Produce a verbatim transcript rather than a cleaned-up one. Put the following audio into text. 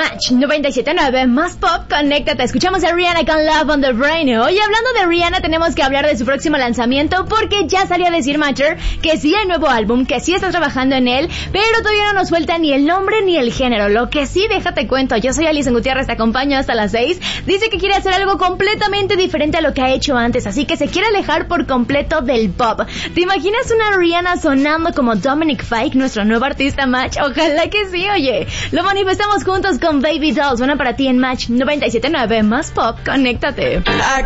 Match noventa y siete punto nueve, más pop, conéctate. Escuchamos a Rihanna con Love on the Brain. Hoy hablando de Rihanna tenemos que hablar de su próximo lanzamiento porque ya salió a decir Matcher que sí hay nuevo álbum, que sí está trabajando en él, pero todavía no nos suelta ni el nombre ni el género. Lo que sí, déjate cuento, yo soy Alison Gutiérrez, te acompaño hasta las seis. Dice que quiere hacer algo completamente diferente a lo que ha hecho antes, así que se quiere alejar por completo del pop. ¿Te imaginas una Rihanna sonando como Dominic Fike, nuestro nuevo artista Match? Ojalá que sí, oye. Lo manifestamos juntos con Baby Dolls. Suena para ti en Match noventa y siete punto nueve, más pop, conéctate. I